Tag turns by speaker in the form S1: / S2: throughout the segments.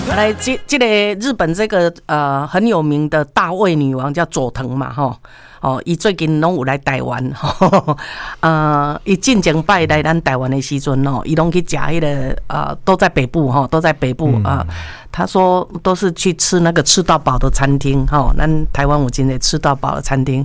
S1: 来，这个日本这个很有名的大胃女王叫佐藤嘛，吼。伊最近拢有来台湾，伊进前摆来咱台湾的时阵哦，伊拢去食迄个都在北部哈，都在北部他说都是去吃那个吃到饱的餐厅哈，咱台湾有真的吃到饱的餐厅，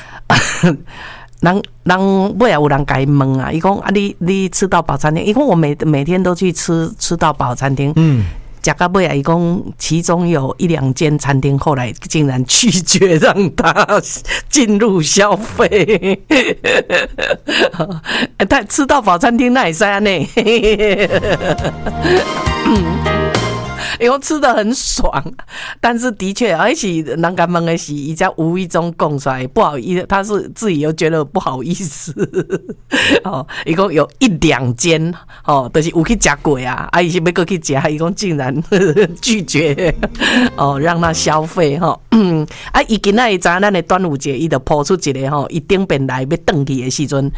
S1: 人尾有人甲伊问啊，伊讲啊你吃到饱餐厅，伊讲我每天都去吃到饱餐厅，吃到尾啊，伊讲其中有1-2间餐厅后来竟然拒绝让他进入消费，他吃到饱餐厅那也是安呢。因为吃得很爽，但是的确，而且人家问的是，伊才无意中讲出来，不好意思，他是自己又觉得不好意思。伊讲有1-2间，就是有去吃过啊，伊是要过去吃，伊讲竟然拒绝，让他消费伊今仔日知影咱的端午节，伊就抛出一个伊顶边来要转去的时阵，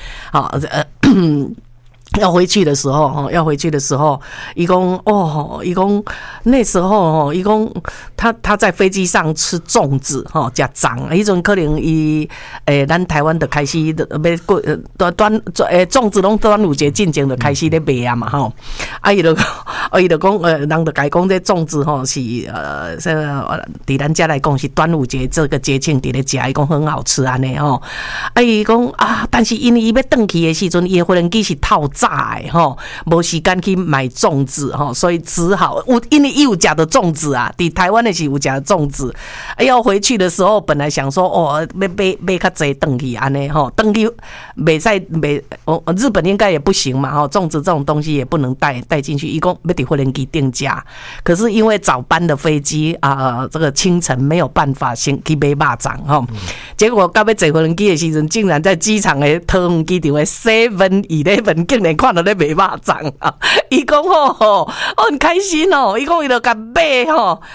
S1: 要回去的时候，伊讲那时候伊讲他在飞机上吃粽子吃粽，迄阵可能咱台湾就开始要过粽子拢端午节进前就开始咧卖啊嘛伊就讲人就甲伊讲这粽子是伫咱家来讲是端午节这个节庆伫咧食，伊讲很好吃安尼伊讲但是因为伊要转去的时阵，伊的飞机是透早的无时间去买粽子所以只好因为伊有食的粽子啊，伫台湾的是有食的粽子，要回去的时候本来想说要买较济转去安尼转去袂使日本应该也不行嘛粽子这种东西也不能带进去，伊讲要伫飞机顶食，可是因为早班的飞机这个清晨没有办法先去买肉粽结果到要坐飞机的时阵，竟然在机场的桃园机场的 7-11 竟然看到咧卖肉粽伊讲很开心伊讲伊就甲买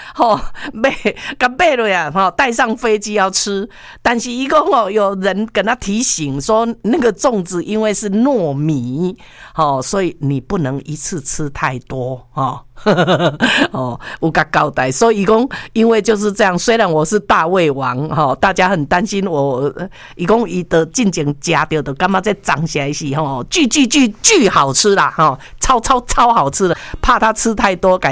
S1: 落啊带上飞机要吃，但是伊讲有人跟他提醒说，那个粽子因为是糯米所以你不能一次吃太多有甲交代，所以伊讲因为就是这样，虽然我是大胃王大家很担心我，伊讲伊的进前吃到的感觉这长起来是巨好吃啦超好吃的，怕他吃太多